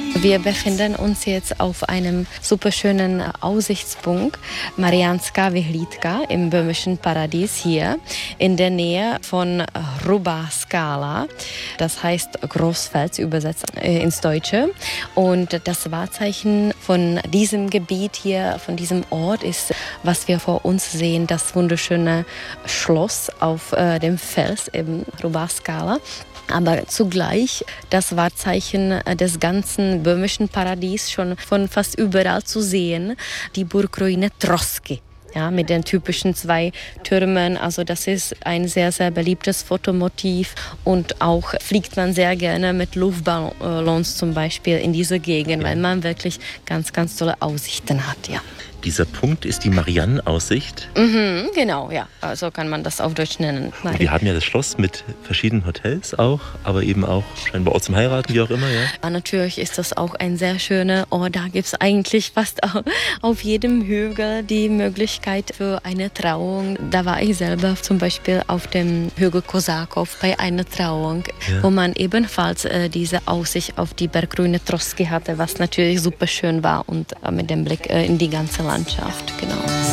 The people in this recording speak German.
Wir befinden uns jetzt auf einem superschönen Aussichtspunkt, Marianská vyhlídka im böhmischen Paradies hier in der Nähe von Hrubá Skala. Das heißt Großfels übersetzt ins Deutsche. Und das Wahrzeichen von diesem Gebiet hier, von diesem Ort ist, was wir vor uns sehen, das wunderschöne Schloss auf dem Fels, eben Hrubá Skala. Aber zugleich das Wahrzeichen des ganzen böhmischen Paradies schon von fast überall zu sehen, die Burgruine Troski. Ja, mit den typischen 2 Türmen. Also das ist ein sehr, sehr beliebtes Fotomotiv. Und auch fliegt man sehr gerne mit Luftballons zum Beispiel in diese Gegend, weil man wirklich ganz, ganz tolle Aussichten hat, ja. Dieser Punkt ist die Mariannenaussicht. Genau, ja. Also kann man das auf Deutsch nennen. Und wir haben ja das Schloss mit verschiedenen Hotels auch, aber eben auch scheinbar Ort zum Heiraten, wie auch immer, ja? Ja, natürlich ist das auch ein sehr schöner Ort. Da gibt es eigentlich fast auf jedem Hügel die Möglichkeit für eine Trauung. Da war ich selber zum Beispiel auf dem Hügel Kosakow bei einer Trauung, wo man ebenfalls diese Aussicht auf die Bergruine Troski hatte, was natürlich super schön war und mit dem Blick in die ganze Landschaft, genau.